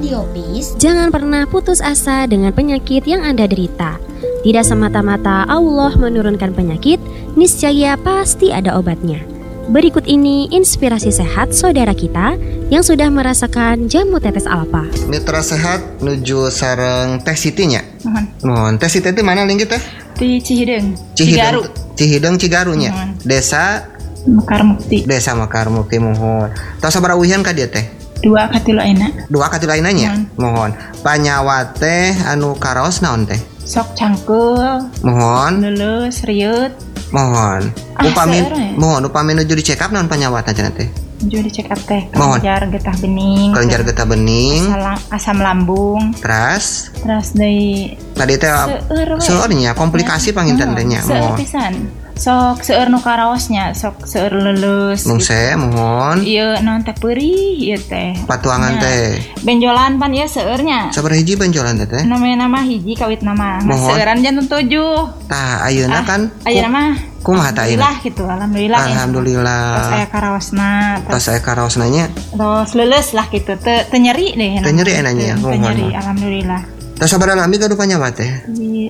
Radio Peace, jangan pernah putus asa dengan penyakit yang Anda derita. Tidak semata-mata Allah menurunkan penyakit, niscaya pasti ada obatnya. Berikut ini inspirasi sehat saudara kita yang sudah merasakan jamu tetes alfa. Mitra sehat nuju sareng Teh Siti nya. Mohon. Teh Siti itu mana linggit teh? Di Cihideng. Cihideng Cigarunya. Desa Mekarmukti. Desa Mekarmukti mohon. Tos sabaraha uhian ka dieu teh? 2 katilu ayeuna. 2 katilu ayeuna nya. Mohon. Panyawa teh anu karaos naon teh? Sok cangkeul. Mohon. Leuleus rieut. Mohon. Upami nuju di check up naon panyawatna cenah teh? Nuju di check up teh. Kelenjar getah bening. Asam lambung. Terus deui tadi teh seueurnya komplikasi panginten teh nya. Seueur pisan. Sok seueur nu karaosnya, sok seueur leuleus. Nungse mohon. Ieu naon teh peurih ieu teh. Patuangan teh. Benjolan pan ieu seueurnya. Sabaraha hiji benjolan teh? Nama hiji kawit nama. Seueuran jantung 7. Tah ayeuna kan. Ayeuna mah kumaha tah ayeuna? Alhamdulillah. Tos aya karaosna. Tos aya karaosna nya. Tos leuleus lah kitu. Teu nyeri deh. Teu nyeri enanya. Teu nyeri alhamdulillah. Tos sabaraha lami gaduh panyawa teh?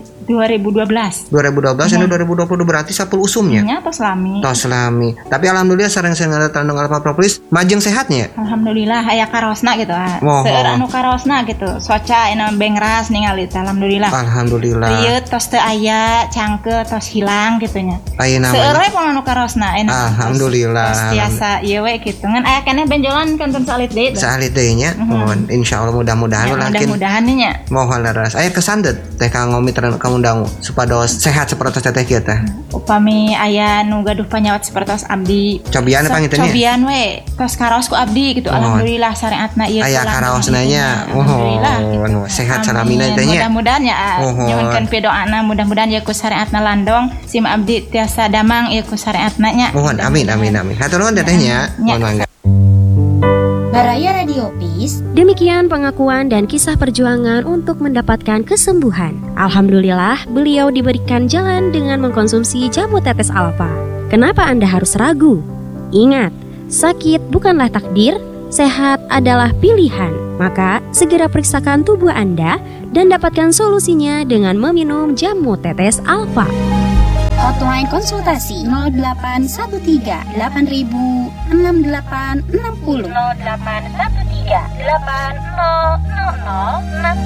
2012 ini 2020 berarti 10 usumnya. Nya tos lami. Tapi alhamdulillah sareng tandung alfa propolis majeng sehatnya. Alhamdulillah aya karosna gitu. Seueur anu karosna gitu. Soca ena bengras ningali alhamdulillah. Rieut tos teu aya cangkeul tos hilang gitu nya. Seueur we pun anu karosna ena. Alhamdulillah. Tos tiasa ieu we kitu. Ngan aya keneh benjolan kantun salit deui. Salit deui nya. Mohon insyaallah mudah-mudahan mudah-mudahan nya. Mohon laras. Aya kesan teh kanggo mitra dangu supados sehat seperti teteh kieu teh. Upami aya nu gaduh panyawat seperti abdi. Cobian panginten nya. Cobian we. Tos karaos ku abdi gitu. Alhamdulillah syariatna ieu. Aya karaosna nya. Alhamdulillah. Sehat salamina teh nya. Mudah-mudahan ya nyuwunkeun pidoana mudah-mudahan ieu ku syariatna landong sim abdi tiasa damang ieu ku syariatna nya. Mohon amin. Hatur nuhun teh nya. Mohon mangga. Baraya Radio Peace. Demikian pengakuan dan kisah perjuangan untuk mendapatkan kesembuhan. Alhamdulillah, beliau diberikan jalan dengan mengkonsumsi jamu tetes alfa. Kenapa Anda harus ragu? Ingat, sakit bukanlah takdir, sehat adalah pilihan. Maka, segera periksakan tubuh Anda dan dapatkan solusinya dengan meminum jamu tetes alfa. Hotline konsultasi 0813 8000 6860 0813 8000 6860.